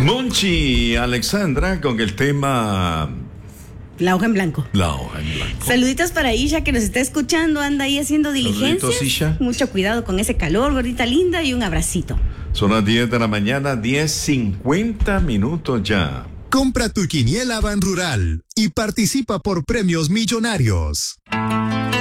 Monchi y Alexandra con el tema La hoja en blanco. La hoja en blanco. Saluditos para Isha que nos está escuchando, anda ahí haciendo diligencias. Saluditos, Isha. Mucho cuidado con ese calor, gordita linda, y un abracito. Son las 10 de la mañana, 10:50 ya. Compra tu quiniela Ban Rural y participa por premios millonarios.